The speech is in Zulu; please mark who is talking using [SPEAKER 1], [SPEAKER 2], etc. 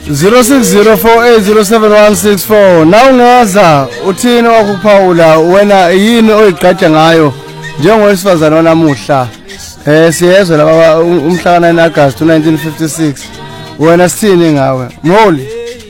[SPEAKER 1] 0604807164 nawungaza uthini wakuphawula wena yini oyigqaja ngayo njengowesifazana wanamuhla siyezwe laba umhla ka 9 August 1956 wena sithini ngawe Mholi